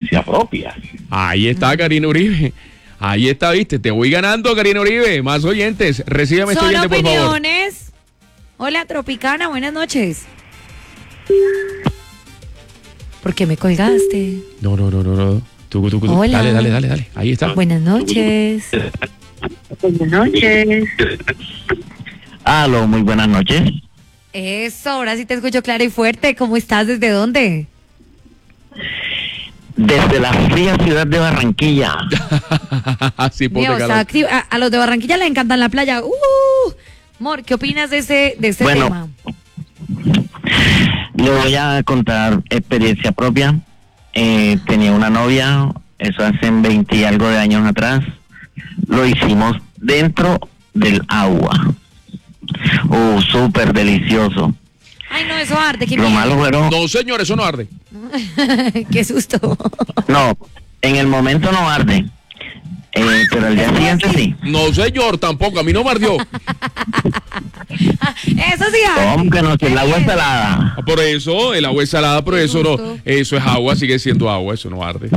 experiencia propia. Ahí está, Karina Uribe. Ahí está, viste. Te voy ganando, Karina Uribe. Más oyentes. Recíbame este Son oyente, por favor. opiniones. Hola, Tropicana, buenas noches. ¿Por qué me colgaste? No. Tú. Hola. Dale. Ahí está. Buenas noches. Buenas noches. Aló, muy buenas noches. Eso, ahora sí te escucho clara y fuerte. ¿Cómo estás? ¿Desde dónde? Desde la fría ciudad de Barranquilla. Sí, ponte Dios, calor. a los de Barranquilla les encanta la playa. Amor, ¿qué opinas de ese Bueno, tema? Le voy a contar experiencia propia. Tenía una novia, eso hace 20 y algo de años atrás. Lo hicimos dentro del agua. Súper delicioso. Ay, no, eso arde. ¿Qué Lo miedo? malo fueron... No, señor, eso no arde. Qué susto. No, en el momento no arde. Pero al día siguiente sí. No, señor, tampoco. A mí no me ardió. Eso sí arde. ¿Cómo que no? Si el agua es salada. Por eso, el agua es salada, pero Qué eso no. susto. Eso es agua, sigue siendo agua. Eso no arde.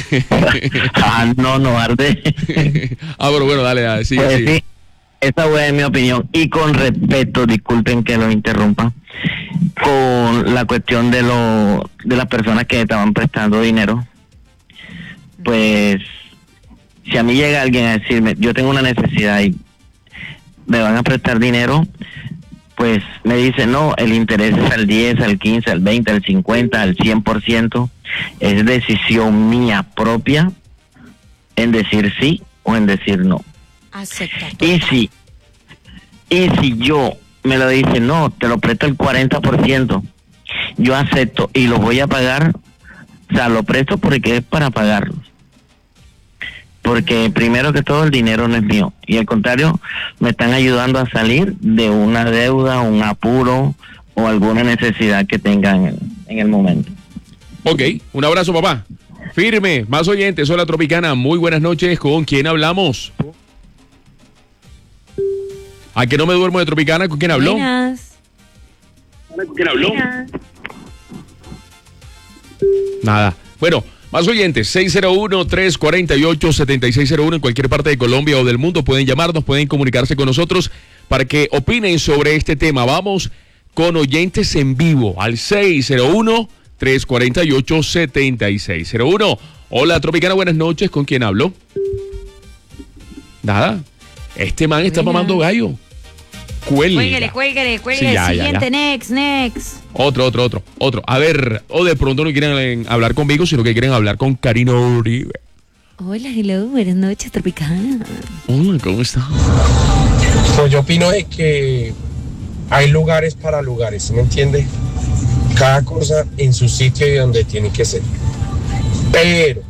No arde. Pero bueno, dale, sigue, Pues sigue. sí, esa fue mi opinión. Y con respeto, disculpen que lo interrumpa, con la cuestión de las personas que estaban prestando dinero, pues si a mí llega alguien a decirme, yo tengo una necesidad y me van a prestar dinero, pues me dice, no, el interés es al 10, al 15, al 20, al 50, al 100%, es decisión mía propia en decir sí o en decir no. Acepta. Y si yo me lo dice, no, te lo presto el 40%, yo acepto y lo voy a pagar, o sea, lo presto porque es para pagarlos. Porque primero que todo el dinero no es mío, y al contrario, me están ayudando a salir de una deuda, un apuro o alguna necesidad que tengan en el momento. Ok, un abrazo, papá. Firme, más oyentes. Hola, Tropicana. Muy buenas noches. ¿Con quién hablamos? ¿A que no me duermo de Tropicana? ¿Con quién habló? Buenas. Nada. Bueno, más oyentes, 601-348-7601 en cualquier parte de Colombia o del mundo. Pueden llamarnos, pueden comunicarse con nosotros para que opinen sobre este tema. Vamos con oyentes en vivo al 601-348-7601. Hola, Tropicana, buenas noches. ¿Con quién hablo? Nada. Este man está mamando gallo. Cuelga. Cuélguele. Sí, ya. Siguiente, next. Otro. A ver, o de pronto no quieren hablar conmigo, sino que quieren hablar con Karina Uribe. Hola, hello, buenas noches, Tropicana. Hola, ¿cómo está? Pues yo opino de que hay lugares para lugares, ¿sí me entiende? Cada cosa en su sitio y donde tiene que ser. Pero,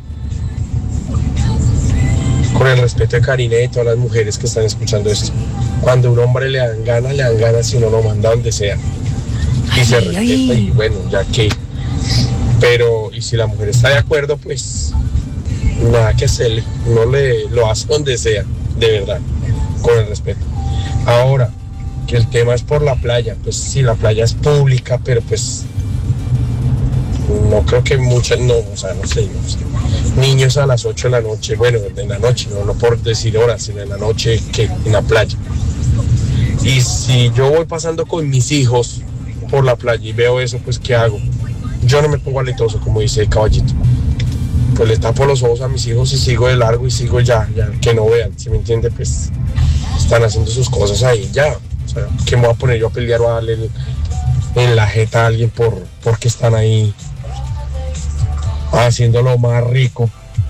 con el respeto de Karina y de todas las mujeres que están escuchando esto, cuando a un hombre le dan ganas si uno lo manda donde sea. Y se respeta y bueno, ya que. Pero, y si la mujer está de acuerdo, pues nada que hacerle. Uno lo hace donde sea, de verdad, con el respeto. Ahora, que el tema es por la playa, pues sí, la playa es pública, pero pues no creo que muchas, no sé. Niños a las 8 de la noche, bueno, de la noche, no por decir horas, sino en la noche que en la playa. Y si yo voy pasando con mis hijos por la playa y veo eso, pues ¿qué hago? Yo no me pongo aletoso, como dice el caballito. Pues le tapo los ojos a mis hijos y sigo de largo y sigo ya que no vean, ¿sí me entiende? Pues están haciendo sus cosas ahí, ya. O sea, ¿qué me voy a poner yo a pelear o a darle en la jeta a alguien porque están ahí haciéndolo más rico?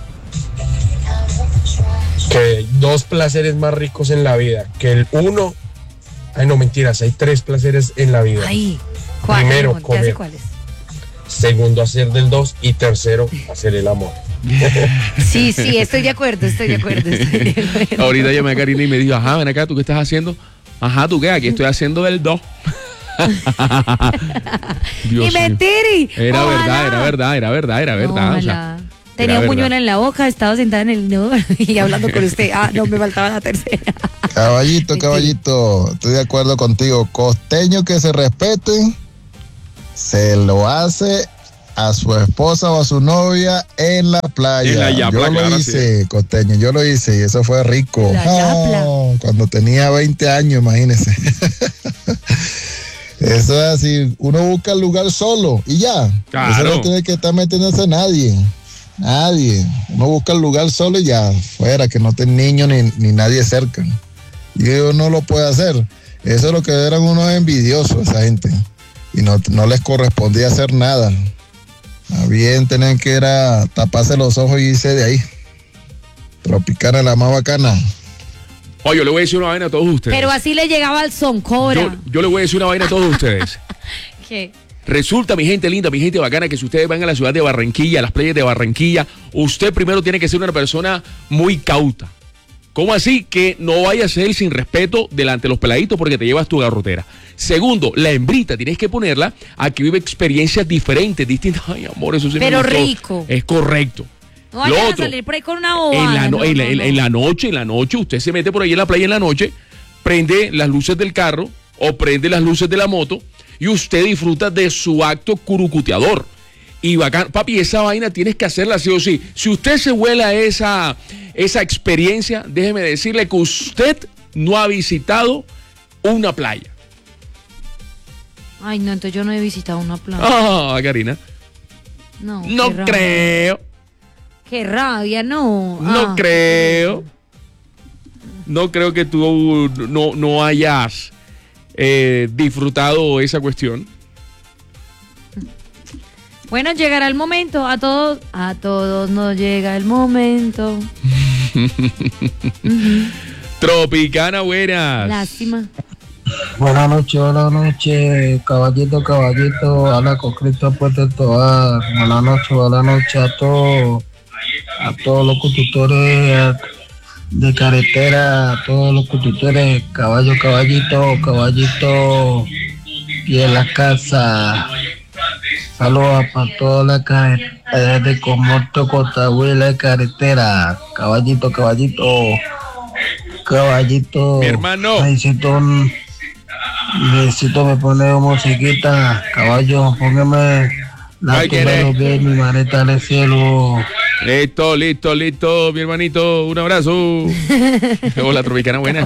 Que hay 2 placeres más ricos en la vida, que el uno, no mentiras, hay 3 placeres en la vida. Ay, ¿cuál? Primero, ¿Ya comer. sé cuál es? Segundo, hacer del 2 y tercero, hacer el amor. Sí, estoy de acuerdo. Ahorita llamé a Karina y me dijo, ajá, ven acá, ¿tú qué estás haciendo? Ajá, ¿tú qué? Aquí estoy haciendo del 2. Dios Y mío. mentiri. Era Ojalá. verdad. O sea, Tenía era un puñuelo verdad. en la boca, estaba sentada en el nudo y hablando con usted. No, me faltaba la tercera. Caballito, estoy de acuerdo contigo. Costeño que se respeten, se lo hace a su esposa o a su novia en la playa. En la yapla, yo lo claro, hice, sí. Costeño, yo lo hice y eso fue rico. La yapla. Cuando tenía 20 años, imagínese. Eso es así, uno busca el lugar solo y ya. Claro. Eso no tiene que estar metiéndose nadie. Uno busca el lugar solo y ya, fuera, que no estén niños ni nadie cerca. Y uno lo puede hacer. Eso es lo que eran unos envidiosos, esa gente. Y no les correspondía hacer nada. Más bien tenían que taparse los ojos y irse de ahí. Tropicana, la más bacana. Oye, yo le voy a decir una vaina a todos ustedes. Pero así le llegaba al son, Cora. Yo le voy a decir una vaina a todos ustedes. ¿Qué? Resulta, mi gente linda, mi gente bacana, que si ustedes van a la ciudad de Barranquilla, a las playas de Barranquilla, usted primero tiene que ser una persona muy cauta. ¿Cómo así? Que no vaya a ser sin respeto delante de los peladitos porque te llevas tu garrotera. Segundo, la hembrita tienes que ponerla a que vive experiencias diferentes, distintas. Ay, amor, eso sí me Pero gustó. rico. Es correcto. No vayan a salir por ahí con una bobada. En la noche, usted se mete por ahí en la playa en la noche, prende las luces del carro o prende las luces de la moto y usted disfruta de su acto curucuteador. Y bacán, papi, esa vaina tienes que hacerla sí o sí. Si usted se vuela esa experiencia, déjeme decirle que usted no ha visitado una playa. Ay, no, entonces yo no he visitado una playa. Ah, Karina. No, No qué rabia. creo. Qué rabia, no. No creo. No creo que tú no hayas disfrutado esa cuestión. Bueno, llegará el momento. A todos nos llega el momento. Tropicana, buenas. Lástima. Buenas noches, caballito, habla con Cristo Puerto Tobar. Buenas noches a todos los conductores de carretera, a todos los conductores, caballito, y en la casa. Saludos para toda la carretera de Comorto, Cotahuila de carretera. Caballito. Mi hermano. Necesito me poner musiquita, caballo, póngame la ¿Cuál tumba querés? de mi maneta del cielo. Listo, mi hermanito, un abrazo. Hola, Tropicana, buenas.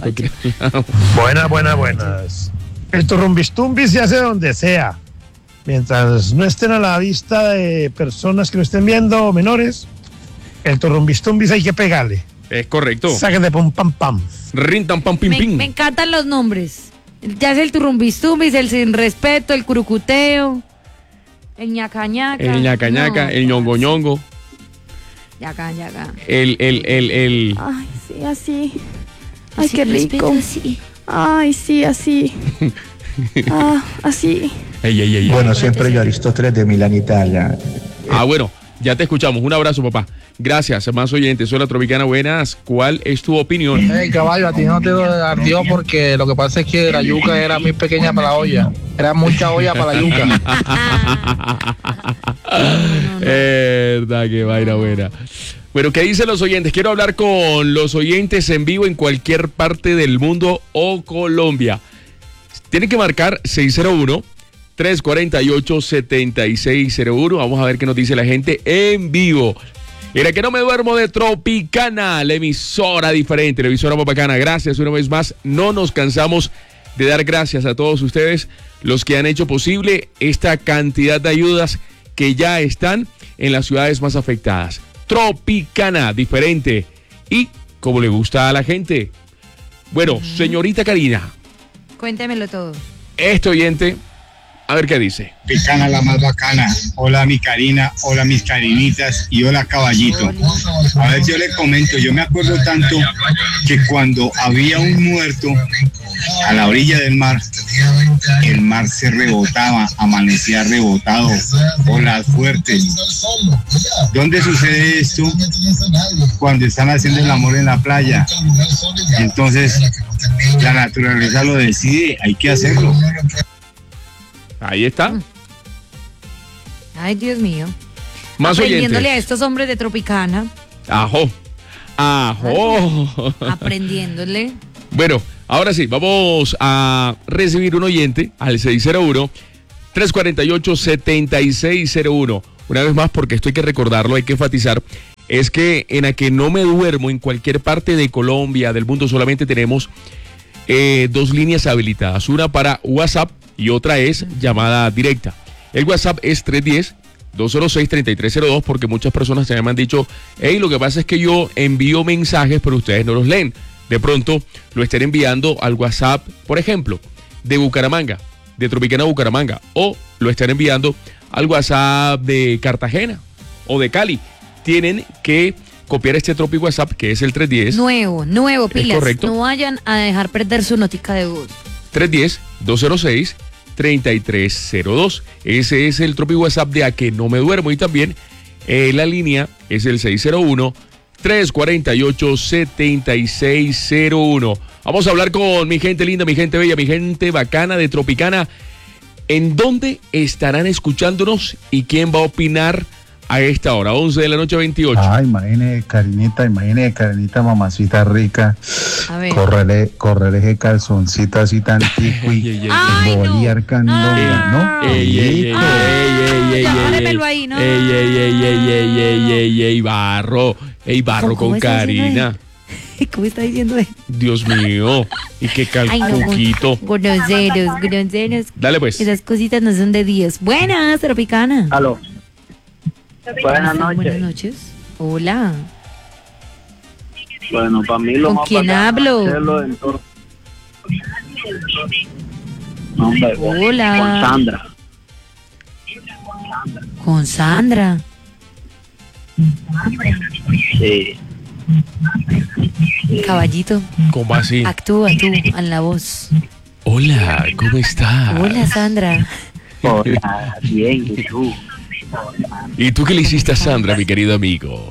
Buenas. El turrumbistumbi se hace donde sea. Mientras no estén a la vista de personas que lo estén viendo, menores, el turrumbistumbi hay que pegarle. Es correcto. Saquen de pum pam pam. Rintan pam pim Me pim. encantan los nombres. Ya es el turrumbistumbis, el sin respeto, el curucuteo, el ñacañaca. El ñacañaca, el ñongo. Ñaca. El. Ay, sí, así. Ay, qué rico. Ay, sí, así. Así. Ey. Bueno, siempre yo, Aristóteles de Milán, Italia. Bueno, ya te escuchamos. Un abrazo, papá. Gracias, más oyentes. Soy la Tropicana, buenas. ¿Cuál es tu opinión? Hey, caballo, a ti no te ardió porque lo que pasa es que la yuca era muy pequeña para la olla. Era mucha olla para la yuca. Verdad, que vaina buena. Bueno, ¿qué dicen los oyentes? Quiero hablar con los oyentes en vivo en cualquier parte del mundo o Colombia. Tienen que marcar 601-348-7601. Vamos a ver qué nos dice la gente en vivo. Mira que no me duermo de Tropicana, la emisora diferente, la emisora más bacana. Gracias una vez más. No nos cansamos de dar gracias a todos ustedes, los que han hecho posible esta cantidad de ayudas que ya están en las ciudades más afectadas. Tropicana, diferente y como le gusta a la gente. Bueno, señorita Karina, Cuéntemelo todo. este oyente, a ver qué dice. Tropicana, la más bacana. Hola mi Karina, hola mis carinitas y hola caballito. A ver, yo le comento, yo me acuerdo tanto que cuando había un muerto a la orilla del mar, el mar se rebotaba, amanecía rebotado, olas fuertes. ¿Dónde sucede esto? Cuando están haciendo el amor en la playa. Entonces, la naturaleza lo decide, hay que hacerlo. Ahí está. Ay, Dios mío. Más Aprendiéndole oyentes. a estos hombres de Tropicana. Ajo. Aprendiéndole. Bueno, ahora sí, vamos a recibir un oyente al 601-348-7601. una vez más, porque esto hay que recordarlo, hay que enfatizar, es que en A Que No Me Duermo, en cualquier parte de Colombia, del mundo, solamente tenemos 2 líneas habilitadas, una para WhatsApp y otra es llamada directa. El WhatsApp es 310-206-3302, porque muchas personas se me han dicho, hey, lo que pasa es que yo envío mensajes, pero ustedes no los leen. De pronto lo estén enviando al WhatsApp, por ejemplo, de Bucaramanga, de Tropicana Bucaramanga, o lo están enviando al WhatsApp de Cartagena o de Cali. Tienen que copiar este Tropi WhatsApp, que es el 310. Nuevo, pilas. Correcto. No vayan a dejar perder su notica de voz. 310-206-3302. Ese es el Tropi WhatsApp de A Que No Me Duermo. Y también la línea es el 601-348-7601. Vamos a hablar con mi gente linda, mi gente bella, mi gente bacana de Tropicana. ¿En dónde estarán escuchándonos y quién va a opinar a esta hora? 11 de la noche, 28. Imagine, Karinita, mamacita rica. A ver. Correr ese calzoncito así tan tico y bolear candela, ¿no? Barro con Karina. ¿Cómo está diciendo eso? Dios mío, y qué calcuquito. Groseros. Dale pues. Esas cositas no son de Dios. Buenas, Tropicana. Aló. Buenas noches. Hola. Bueno, para mí lo ¿Con más quién hablo? Hombre, hola. Con Sandra. ¿Con Sandra? Sí. Caballito. ¿Cómo así? Actúa tú en la voz. Hola, ¿cómo estás? Hola, Sandra. Hola, bien, ¿y tú? ¿Y tú qué le hiciste a Sandra, mi querido amigo?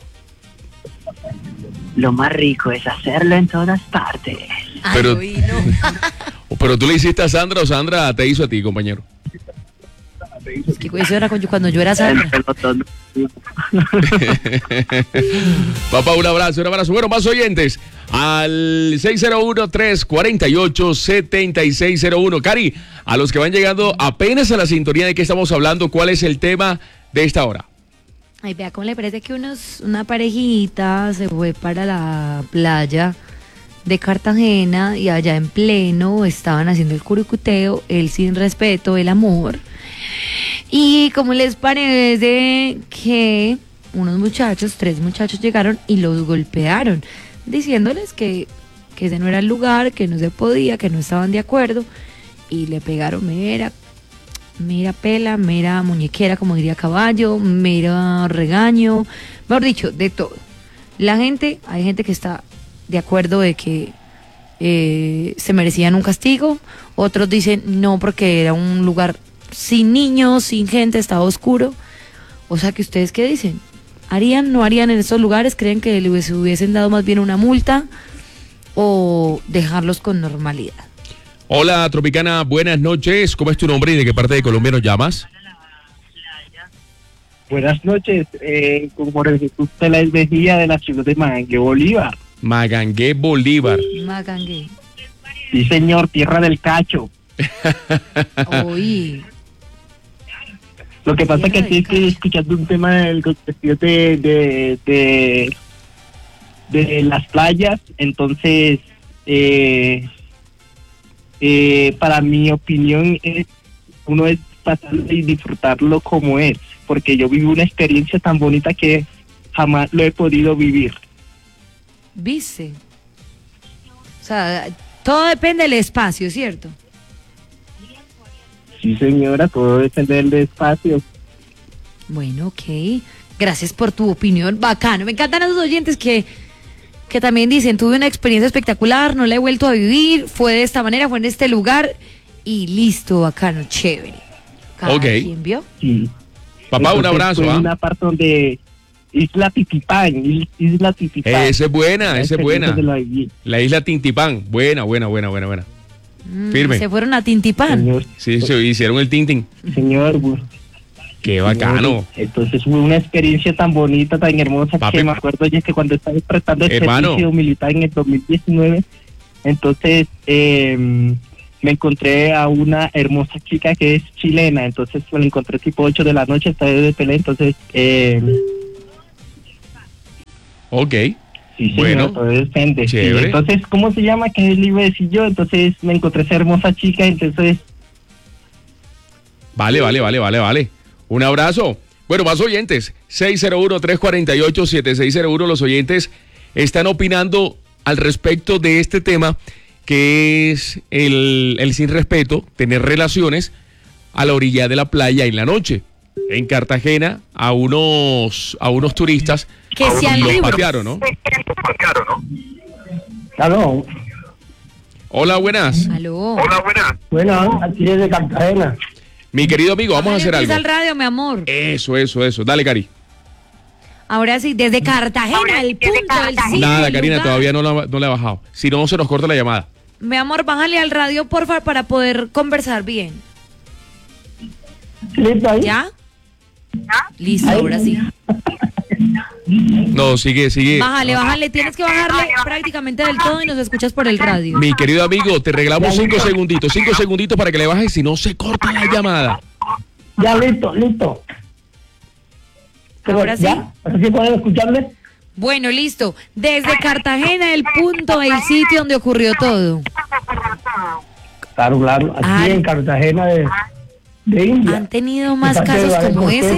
Lo más rico es hacerlo en todas partes. Pero, pero tú le hiciste a Sandra o Sandra te hizo a ti, compañero. Es que eso era cuando yo era Sandra. Papá, un abrazo. Bueno, más oyentes al 601-348-7601. Cari, a los que van llegando apenas a la sintonía de qué estamos hablando, ¿cuál es el tema de esta hora? Ay, vea, ¿cómo le parece que una parejita se fue para la playa de Cartagena y allá en pleno estaban haciendo el curucuteo, el sin respeto, el amor? Y ¿cómo les parece que unos muchachos, 3 muchachos llegaron y los golpearon, diciéndoles que ese no era el lugar, que no se podía, que no estaban de acuerdo, y le pegaron mera pela, mera muñequera, como diría Caballo, mera regaño, mejor dicho, de todo. Hay gente que está de acuerdo de que se merecían un castigo, otros dicen no porque era un lugar sin niños, sin gente, estaba oscuro. O sea, que ustedes qué dicen, ¿harían, no harían en esos lugares? ¿Creen que les hubiesen dado más bien una multa o dejarlos con normalidad? Hola, Tropicana, buenas noches. ¿Cómo es tu nombre y de qué parte de Colombia nos llamas? Buenas noches, con Jorge Jesús Peláez Mejía de la ciudad de Magangué, Bolívar. Magangué, Bolívar. Magangué. Sí, señor, tierra del cacho. Oye. Lo que pasa es que aquí estoy escuchando un tema del cuestión de las playas, entonces para mi opinión uno es pasarlo y disfrutarlo como es, porque yo viví una experiencia tan bonita que jamás lo he podido vivir. ¿Viste? O sea, todo depende del espacio, ¿cierto? Sí, señora, todo depende del espacio. Bueno, ok. Gracias por tu opinión. Bacano. Me encantan esos oyentes que también dicen, tuve una experiencia espectacular, no la he vuelto a vivir, fue de esta manera, fue en este lugar y listo, bacano, chévere. Cada quien vio. Sí. Papá, entonces, un abrazo. Fue una parte donde Isla Tintipán. Esa es buena, esa es buena. La isla Tintipán, buena. Firme. Se fueron a Tintipán. Señor. Sí, se hicieron el Tintín. Señor. Qué bacano. Entonces fue una experiencia tan bonita, tan hermosa, papi, que me acuerdo ya que cuando estaba prestando el servicio militar en el 2019, entonces me encontré a una hermosa chica que es chilena, entonces me la encontré tipo 8 de la noche, está de pelea, entonces... Ok. Sí, bueno, señor, todo depende. Sí, chévere. entonces, ¿cómo se llama? ¿Qué le iba a decir yo? Entonces me encontré esa hermosa chica, entonces... Vale. Un abrazo. Bueno, más oyentes. 601-348-7601. Los oyentes están opinando al respecto de este tema, que es el sin respeto, tener relaciones a la orilla de la playa en la noche. En Cartagena, a unos turistas que sean los libres. patearon, ¿no? Aló. Hola, buenas. Aló. Buenas, aquí desde Cartagena. Mi querido amigo, vamos a hacer algo. al radio, mi amor. Eso. Dale, Cari. Ahora sí, desde Cartagena, el punto, el sitio. Nada, el Karina, lugar. todavía no le ha bajado. Si no, se nos corta la llamada. Mi amor, bájale al radio, por favor, para poder conversar bien. ¿Listo ahí? ¿Ya? Listo, ahora sí. No, sigue. Bájale, tienes que bajarle prácticamente del todo y nos escuchas por el radio. Mi querido amigo, te regalamos 5 segunditos. 5 segunditos para que le bajes, si no se corta la llamada. Ya, listo. Pero Ahora sí. ¿Ahora sí pueden escucharme? Bueno, listo. Desde Cartagena, el punto, el sitio donde ocurrió todo. Claro. Aquí en Cartagena de India. ¿Han tenido más casos como ese?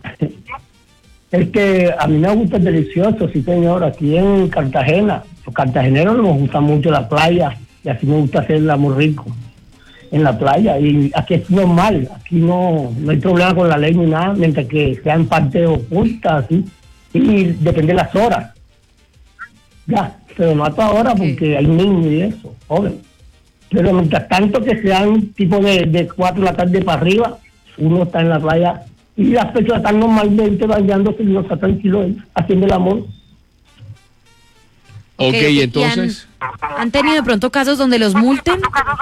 Es que a mí me gusta el delicioso, sí señor, aquí en Cartagena. Los cartageneros nos gusta mucho la playa y así me gusta hacer el amor rico en la playa. Y aquí es normal, aquí no hay problema con la ley ni nada, mientras que sean parte oculta, así. Y depende de las horas. Ya, pero no a toda hora porque hay niños y eso, joven. Pero mientras tanto que sean tipo de 4 de la tarde para arriba, uno está en la playa y las personas están normalmente bañándose y uno está tranquilo haciendo el amor. Ok, ¿Y entonces... ¿Han tenido de pronto casos donde los multen?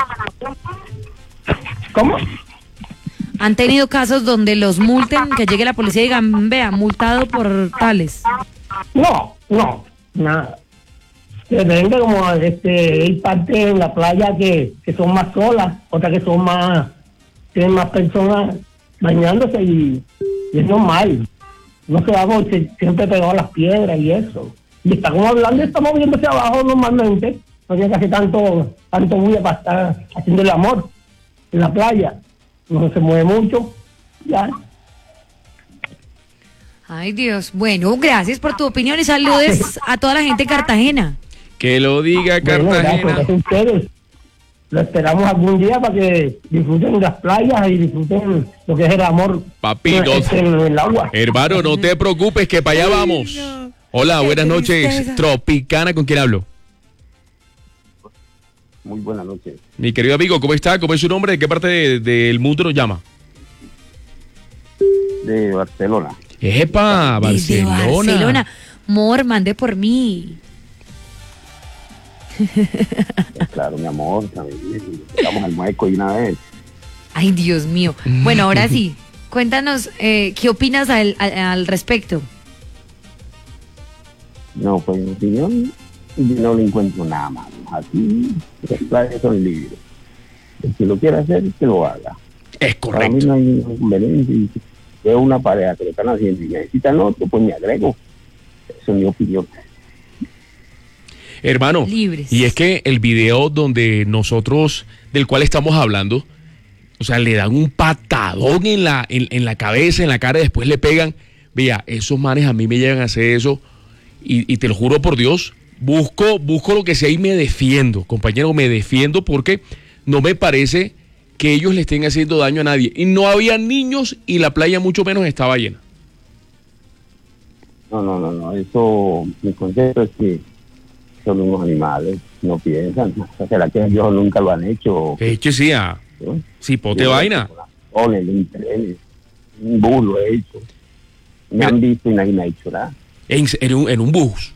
¿Cómo? ¿Han tenido casos donde los multen, que llegue la policía y digan, vea, multado por tales? No, nada. Depende como hay partes en la playa que son más solas, otras que son tienen más personas bañándose y es normal. No se va siempre pegado a las piedras y eso. Y está como hablando, estamos viéndose abajo normalmente, no tiene que hacer tanto bulla para estar haciendo el amor en la playa. No se mueve mucho, ya. Ay, Dios. Bueno, gracias por tu opinión y saludes a toda la gente de Cartagena. Que lo diga Cartagena. Gracias a ustedes. Lo esperamos algún día para que disfruten las playas y disfruten lo que es el amor. Papito, en el agua. Hermano, no te preocupes, que para allá vamos. Hola, buenas noches. Tropicana, ¿con quién hablo? Muy buenas noches. Mi querido amigo, ¿cómo está? ¿Cómo es su nombre? ¿De qué parte del mundo nos llama? De Barcelona. ¡Epa! Desde Barcelona. Barcelona. Mor, mande por mí. Claro, mi amor, estamos al mueco y una vez. Ay, Dios mío. Bueno, ahora sí, cuéntanos, ¿qué opinas al respecto? No, pues en mi opinión, yo no le encuentro nada malo. Aquí las playas son libres. El que lo quiera hacer, que lo haga. Es correcto. Para mí no hay ningún inconveniente. Y si veo una pareja que lo están haciendo y necesitan otro, pues me agrego. Esa es mi opinión. Hermano, Libres. Y es que el video del cual estamos hablando, o sea, le dan un patadón en la cabeza, en la cara, y después le pegan. Vea, esos manes a mí me llegan a hacer eso, y te lo juro por Dios, busco lo que sea y me defiendo, compañero, me defiendo porque no me parece que ellos le estén haciendo daño a nadie. Y no había niños y la playa mucho menos estaba llena. No, eso, mi concepto es que son unos animales, no piensan. ¿Será que ellos nunca lo han hecho? Eche sí, cipote vaina. Un bus lo he hecho. Me han visto y nadie me ha hecho nada. En un bus.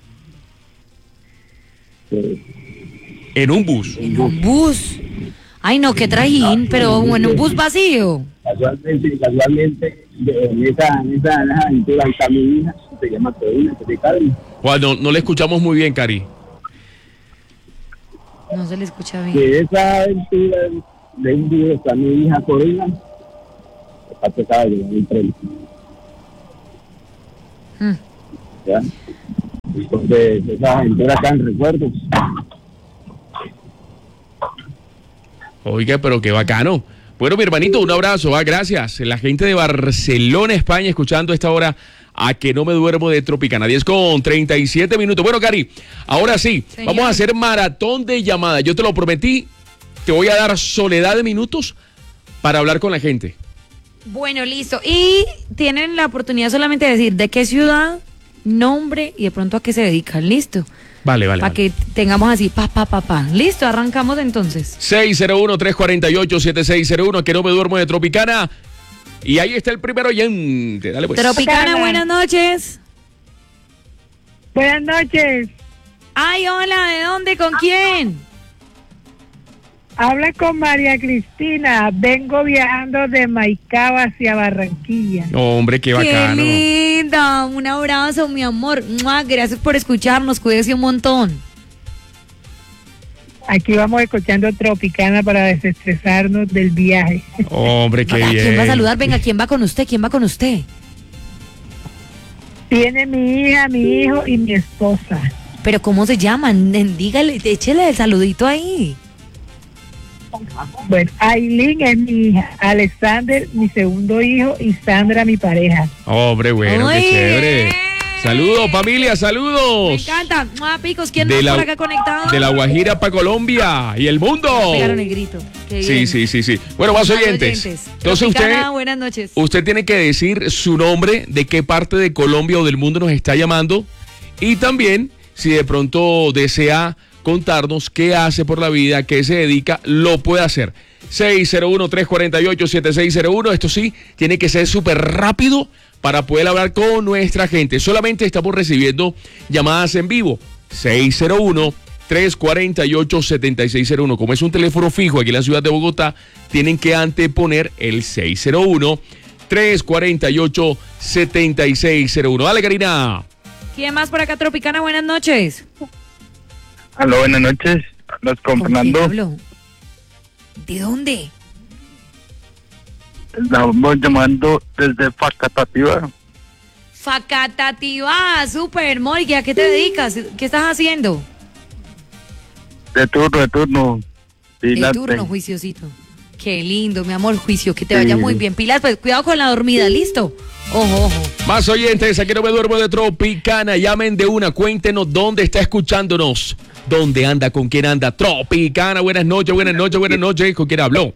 Sí. En un bus. En un bus. Ay, no, qué trajín, pero en un bus vacío. Casualmente, en esa aventura está mi hija, se llama Corina, Bueno, no le escuchamos muy bien, Cari. No se le escucha bien. Que esa aventura de un día está mi hija Corina, está pesada de un tren. ¿Ya? Entonces, esa aventura está en recuerdos. Oiga, pero qué bacano. Bueno, mi hermanito, un abrazo, gracias. La gente de Barcelona, España, escuchando a esta hora a Que No Me Duermo de Tropicana. 10:37. Bueno, Cari, ahora sí, Señor. vamos a hacer maratón de llamadas. Yo te lo prometí, te voy a dar soledad de minutos para hablar con la gente. Bueno, listo. Y tienen la oportunidad solamente de decir de qué ciudad, nombre y de pronto a qué se dedican. Listo. Vale. Para que tengamos así, pa. Listo, arrancamos entonces. 601-348-7601, Que No Me Duermo de Tropicana. Y ahí está el primer oyente. Dale pues. Tropicana, buenas noches. Buenas noches. Ay, hola, ¿de dónde? ¿Con quién? Habla con María Cristina. Vengo viajando de Maicaba hacia Barranquilla. Hombre, qué bacano. Qué linda. Un abrazo, mi amor. ¡Mua! Gracias por escucharnos. Cuídese un montón. Aquí vamos escuchando Tropicana para desestresarnos del viaje. Hombre, qué ¿A bien. quién va a saludar? Venga, ¿quién va con usted? ¿Quién va con usted? Tiene mi hija, mi hijo y mi esposa. ¿Pero cómo se llaman? Dígale, échele el saludito ahí. Bueno, Aileen es mi hija, Alexander mi segundo hijo y Sandra mi pareja. Hombre, bueno, Muy qué chévere. bien. Saludos, familia, Me saludos. encanta. ¡Mua, picos! ¿Quién De más la- por acá conectado? De La Guajira para Colombia y el mundo. Pegaron el grito. Qué bien. Sí. Bueno, más oyentes. Entonces Tropicana, buenas noches. usted tiene que decir su nombre, de qué parte de Colombia o del mundo nos está llamando y también si de pronto desea contarnos qué hace por la vida, qué se dedica, lo puede hacer. 601-348-7601. Esto sí, tiene que ser súper rápido para poder hablar con nuestra gente. Solamente estamos recibiendo llamadas en vivo. 601-348-7601. Como es un teléfono fijo aquí en la ciudad de Bogotá, tienen que anteponer el 601-348-7601. Dale, Karina. ¿Quién más por acá, Tropicana? Buenas noches. Aló, buenas noches. Los con ¿Con quién Fernando. hablo? ¿De dónde? Estamos llamando desde Facatativá. Facatativá, super, Mori. ¿A qué te dedicas? ¿Qué estás haciendo? De turno. De Vigilante. turno, juiciosito. Qué lindo, mi amor, juicio. Que te vaya muy bien. Pilas, pues cuidado con la dormida, ¿listo? Ojo. Más oyentes, aquí No Me Duermo de Tropicana. Llamen de una, cuéntenos dónde está escuchándonos. ¿Dónde anda? ¿Con quién anda? Tropicana, buenas noches. ¿Con quién habló?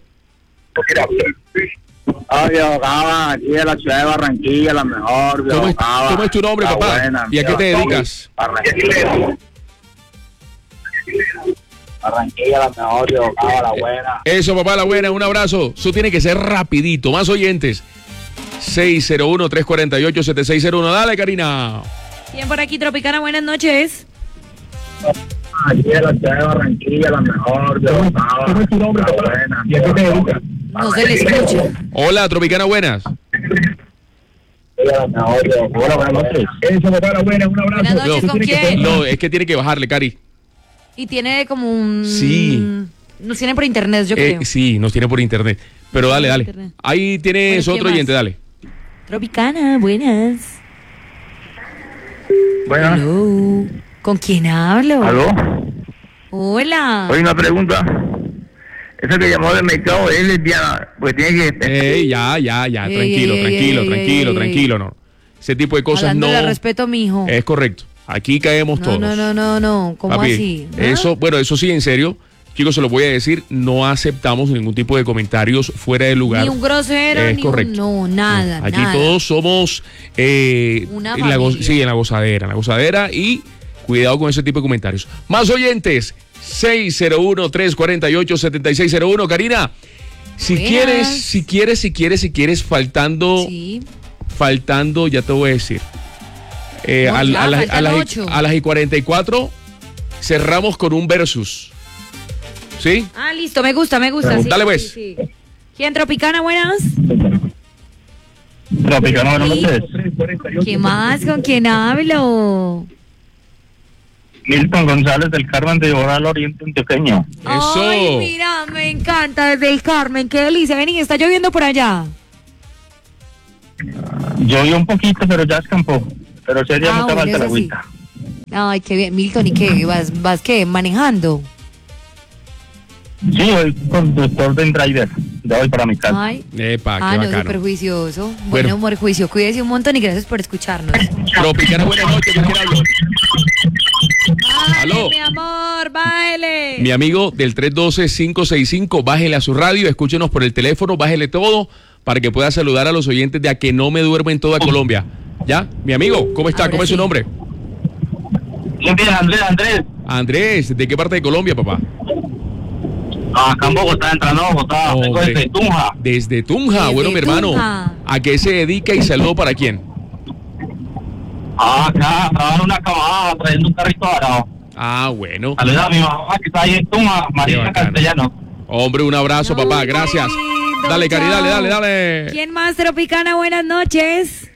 Ay, abogada, aquí de la ciudad de Barranquilla, la mejor. ¿Cómo es tu nombre, papá? ¿Y a qué te dedicas? Barranquilla, la mejor, abogada, la buena. Eso, papá, la buena, un abrazo. Eso tiene que ser rapidito. Más oyentes. 601-348-7601. Dale, Karina. ¿Quién por aquí, Tropicana? Buenas noches. Aquí de la ciudad de Barranquilla, la mejor. ¿Cómo es tu nombre, la buena? ¿Y a qué te dedicas? No se le escucha. Hola, Tropicana, buenas. Hola, buenas noches. Eso, papá, la buena, un abrazo. Buenas noches, ¿con quién? No, es que tiene que bajarle, Cari. Y tiene como un... Sí. Nos tiene por internet, yo creo. Sí, nos tiene por internet. Pero dale. internet. Ahí tienes Bueno, otro ¿quién oyente, más? dale. Tropicana, buenas. Buenas. Hello. ¿Con quién hablo? ¿Aló? Hola. Oye, una pregunta. Esa que llamó del mercado es lesbiana, pues tiene que... Ya, Ey, tranquilo, no. Ese tipo de cosas Hablándole no al respeto, mijo. es correcto. Aquí caemos todos. No. ¿Cómo Papi, así? ¿Ah? Eso sí, en serio, chicos, se lo voy a decir, no aceptamos ningún tipo de comentarios fuera de lugar. Ni un grosero, Es ni correcto. un... No, nada, Aquí nada. todos somos Una en la familia. en la gozadera y cuidado con ese tipo de comentarios. Más oyentes, 601-348-7601. Karina, si Buenas. quieres, faltando, ya te voy a decir. No, a ya, las faltan 8. a las y 44 cerramos con un versus. ¿Sí? Ah, listo, me gusta. Dale, pues. Sí. ¿Quién, Tropicana, buenas? Tropicana, buenas noches. ¿Qué más? ¿Con quién hablo? Milton González del Carmen de Oral Oriente Antioqueño. Eso. Ay, mira, me encanta desde el Carmen, qué delicia. Vení, ¿está lloviendo por allá? Llovió un poquito, pero ya escampó. Pero sería mucha bueno, falta la eso sí. agüita. Ay, qué bien. Milton, ¿y qué? ¿Vas qué? ¿Manejando? Sí, soy conductor de driver. Ya voy para mi casa. Ay. Epa, qué Ah, no, bacano. súper juicioso. Bueno. Bueno, humor, juicio. Cuídese un montón y gracias por escucharnos. Tropicana, buenas noches, ¿con quién hablo? Aló. Mi amor, baile. Mi amigo del 312-565, bájele a su radio, escúchenos por el teléfono, bájele todo para que pueda saludar a los oyentes de A Que No Me Duermo en toda Colombia. ¿Ya? Mi amigo, ¿cómo está? Ahora ¿Cómo es su sí. nombre? Bien, Andrés. Andrés, ¿de qué parte de Colombia, papá? Acá en Bogotá, entrando a Bogotá. Vengo Hombre. desde Tunja. Desde Tunja, Desde bueno, mi hermano. Tunja. ¿A qué se dedica y saludo para quién? Acá, trabajo en una cabada trayendo un carrito varado. Ah, bueno. Saluda a mi mamá que está ahí en Tunja, Qué Marisa bacano. Castellano. Hombre, un abrazo, papá, Ay, gracias. lindo, Dale, Cari, chao. dale. ¿Quién más, Tropicana? Buenas noches.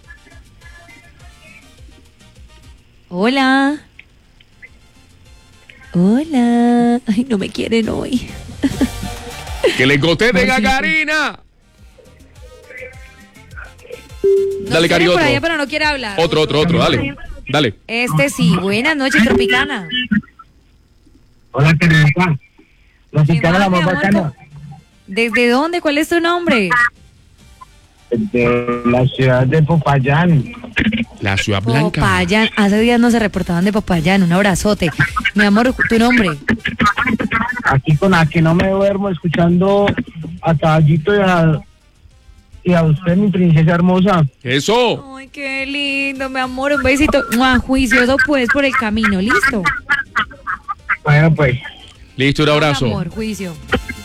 Hola. Hola. Ay, no me quieren hoy. Que le conteste a Ay, sí, Karina. Nos Dale, Cari, quieren por otro. allá, pero no quiere hablar. Otro, dale. Este sí. Buenas noches, Tropicana. Hola, Carita. La ¿Qué chicana más, la mi más amor? bacana. ¿Desde dónde? ¿Cuál es tu nombre? De la ciudad de Popayán. La ciudad blanca. Popayán. Hace días no se reportaban de Popayán. Un abrazote. Mi amor, tu nombre. Aquí con A Que No Me Duermo, escuchando a Caballito y a usted, mi princesa hermosa. Eso. Ay, qué lindo, mi amor. Un besito. ¡Mua! Juicioso, pues, por el camino. ¿Listo? Bueno, pues. Listo, un abrazo. Amor, juicio.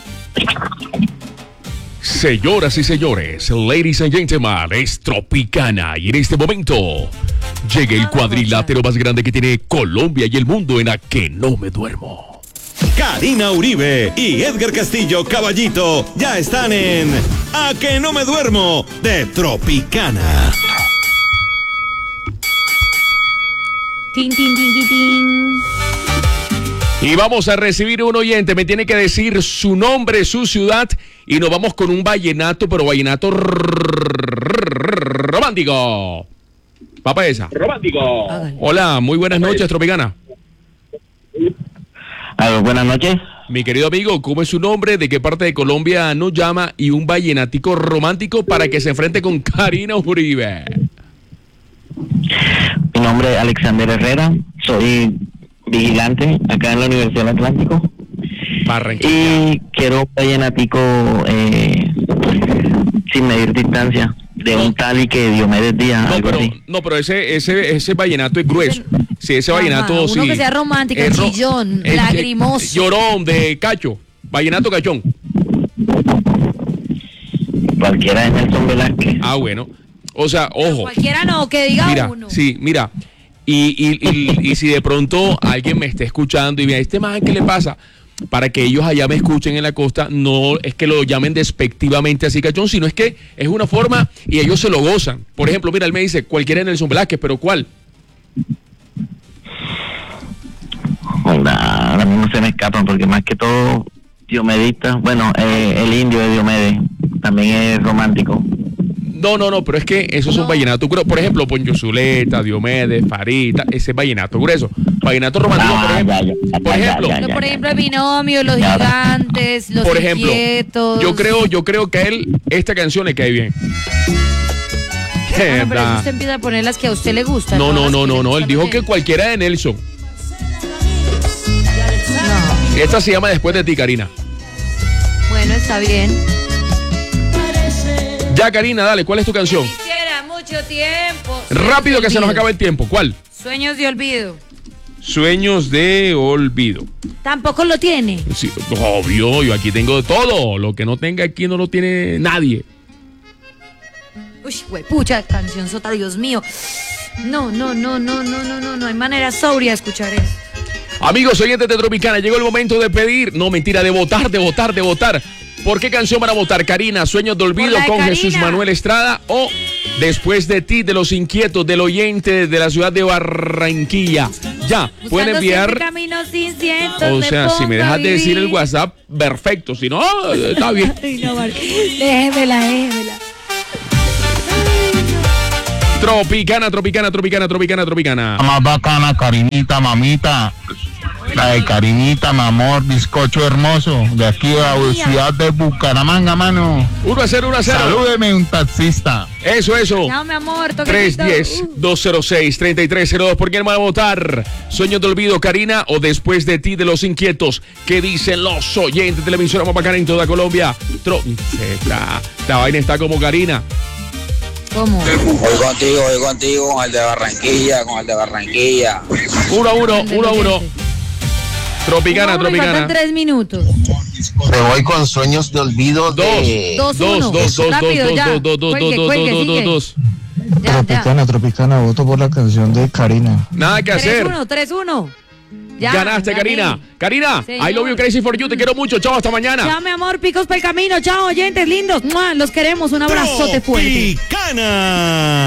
Señoras y señores, ladies and gentlemen, es Tropicana y en este momento llega el cuadrilátero más grande que tiene Colombia y el mundo en A Que No Me Duermo. Karina Uribe y Edgar Castillo Caballito ya están en A Que No Me Duermo de Tropicana. Tin, tin, tin, tin, tin. Y vamos a recibir un oyente, me tiene que decir su nombre, su ciudad y nos vamos con un vallenato, pero vallenato romántico. Papá esa. Romántico. Hola, muy buenas noches, Tropicana. Buenas noches. Mi querido amigo, ¿cómo es su nombre? ¿De qué parte de Colombia nos llama? Y un vallenatico romántico para que se enfrente con Karina Uribe. Mi nombre es Alexander Herrera. Soy vigilante acá en la Universidad del Atlántico. Barranquilla. Y quiero un vallenatico sin medir distancia de un tal y que Diomedes Díaz. No, pero ese vallenato es grueso. Sí, ese vallenato Uno sí. que sea romántico, chillón, lagrimoso. Llorón de cacho. Vallenato cachón. Cualquiera de Nelson Velázquez. Ah, bueno. O sea, ojo. Cualquiera no, que diga Mira, uno. sí, mira. Y si de pronto alguien me está escuchando y me dice, ¿este man qué le pasa? Para que ellos allá me escuchen en la costa, no es que lo llamen despectivamente así cachón, sino es que es una forma y ellos se lo gozan. Por ejemplo, mira, él me dice, cualquiera de Nelson Velázquez, pero ¿cuál? Hola, ahora mismo se me escapan porque más que todo diomedista, bueno, el indio de Diomedes también es romántico. No, pero es que esos son vallenatos gruesos. Por ejemplo, Poncho Zuleta, Diomedes, Farita, ese es vallenato grueso. Vallenato romántico, por ejemplo. Por ejemplo, el binomio, los gigantes, los Por ejemplo, inquietos. yo creo que a él esta canción le cae bien. Bueno, pero usted empieza a poner las que a usted le gustan. No, él dijo que cualquiera de Nelson. Esta se llama Después de ti, Karina. Bueno, está bien. Ya, Karina, dale, ¿cuál es tu canción? Quisiera mucho tiempo. Rápido que se nos acaba el tiempo. ¿Cuál? Sueños de olvido. Sueños de olvido. Tampoco lo tiene. Sí, obvio, yo aquí tengo todo. Lo que no tenga aquí no lo tiene nadie. Uy, güey, pucha, canción sota, Dios mío. No hay manera sobria de escuchar eso. Amigos oyentes de Tropicana, llegó el momento de pedir, no mentira, de votar. ¿Por qué canción van a votar? Karina, Sueños de Olvido con Karina. Jesús Manuel Estrada o Después de ti, de Los Inquietos, del oyente de la ciudad de Barranquilla. Ya, pueden enviar. Camino sin cientos, O sea, si me dejas de decir el vivir. WhatsApp, perfecto. Si no, está bien. Ay, no, vale. Déjemela. Tropicana. Más bacana, Karinita, mamita. La de Karinita, mi amor, bizcocho hermoso. De aquí a la ciudad de Bucaramanga, mano. 1-0. Salúdeme, un taxista. Eso. Chao, mi amor. Toquecito. 310-206-3302. ¿Por quién van a votar? Sueños de olvido, Karina, o Después de ti, de Los Inquietos. ¿Qué dicen los oyentes de la emisora más bacana en toda Colombia? Esta vaina está como Karina. ¿Cómo? Voy contigo, con el de Barranquilla. 1-1. Tropicana. Faltan 3 minutos. Me voy con Sueños de olvido de... 2-1. Rápido, ya. Cuelgue. Tropicana, voto por la canción de Karina. Nada que hacer. 3-1. Ya, Ganaste, Karina. Karina, Señor. I love you, crazy for you. Te quiero mucho. Chao, hasta mañana. Chao, mi amor. Picos para el camino. Chao, oyentes lindos. ¡Mua! Los queremos. Un abrazote fuerte. Tropicana.